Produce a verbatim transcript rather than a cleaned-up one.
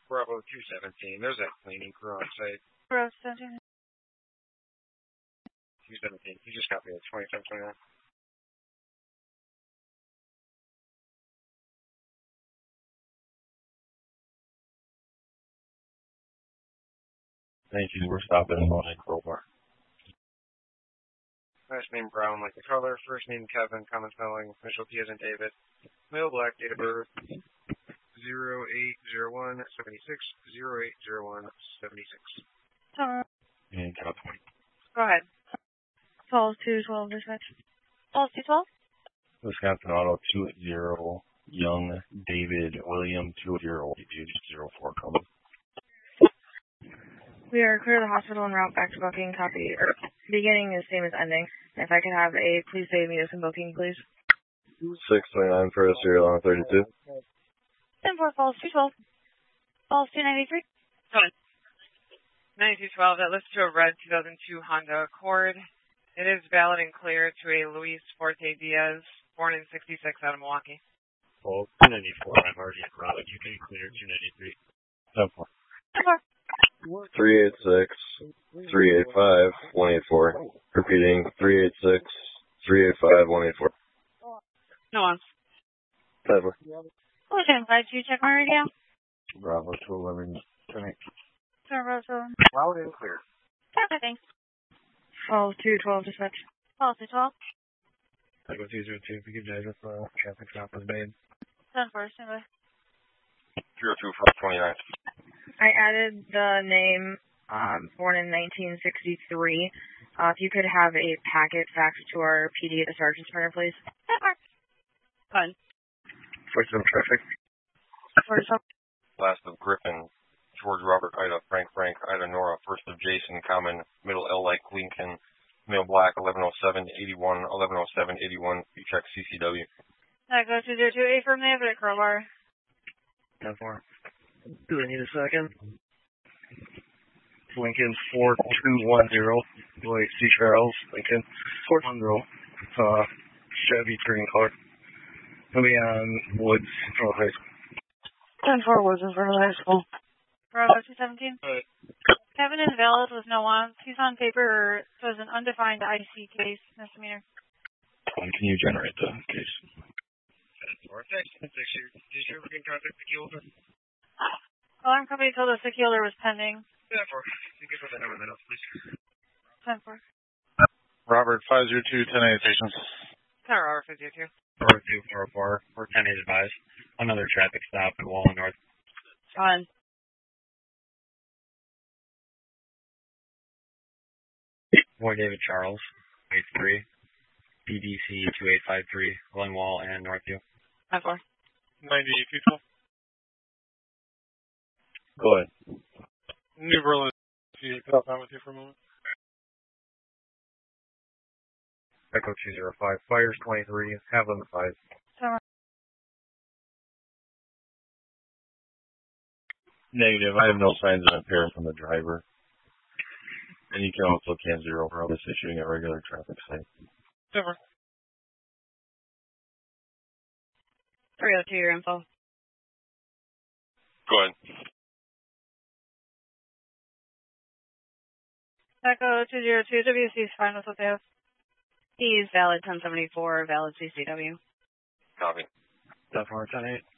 Bravo two seventeen. There's a cleaning crew on site. Bravo seventeen. two seventeen. You just copy it. twenty-seven twenty-nine. Thank you. We're stopping in Monet Crowbar. Last name Brown, like the color. First name Kevin, common spelling. Initial T as in David. Male, black, date of birth. zero eight zero one seventy-six. zero eight zero one seventy-six. Sorry. And count twenty. Go ahead. twelve two twelve dispatch. twelve two twelve? Wisconsin Auto two zero. Young David William two zero zero four coming. We are clear of the hospital en route back to booking. Copy. Er, beginning is same as ending. If I could have a please save me some booking, please. six twenty-nine for a serial on thirty-two. ten four falls two twelve. Falls two ninety-three. Hold on. ninety-two twelve, that lists to a red two thousand two Honda Accord. It is valid and clear to a Luis Forte Diaz, born in sixty-six out of Milwaukee. Well, two ninety-four, I'm already in route. You can clear two ninety-three. ten four. ten four. three eight six, three eight five, one eight four. Repeating, three eight six, three eight five, one eight four. No on. ten four. Oh, ten five two, check my radio. Bravo two eleven, tonight. Bravo seven. Loud and clear. Okay, thanks. Falls two twelve dispatch. Falls two twelve. Echo two zero two, begin guys if uh, traffic stop was made. ten four, standby. zero two four twenty-nine. I added the name, um, born in nineteen sixty-three. Uh, if you could have a packet faxed to our P D at the Sergeant's Printer, please. Fine. forty-seven traffic. forty-seven. Last of Griffin, George Robert, Ida, Frank Frank, Ida Nora, first of Jason, common, middle L like Lincoln, male black, eleven oh seven eighty-one, eleven oh seven eighty-one, you check C C W. That goes to zero two eight from there for the crowbar. ten four. Do I need a second? Lincoln four two one zero. Lloyd C. Charles, Lincoln four one zero. Uh, Chevy green color. He'll be on Woods from high school. ten four Woods in front of the high school. Bravo two seventeen. Right. Kevin is valid with no wants. He's on paper, so it's an undefined I C case, misdemeanor. Um, can you generate the case? ten four. Thanks. Thanks. Did you ever get in contact with Keeler? Alarm company told us the Keeler was pending. ten four. You can put that number in the notes, please. ten four. Robert, five zero two, ten eight stations. Tower Hour fifty two. four two four four. We're ten eight advised. Another traffic stop at Wallen North. Fine. Boy David Charles, eight three. B D C two eight five three, Glenwall and Northview. ten four. ninety-eight two twelve. Go ahead. New Berlin. Can you put that with you for a moment? Echo two zero five. Fires twenty-three. Have them advised. Negative. I have no signs of impairment from the driver. And you can also can zero for this issuing at regular traffic site. Never. three oh two, your info. Go ahead. Echo two zero two, W C is fine with what they have. He's valid ten seventy-four, valid C C W. Copy. ten four, ten eight.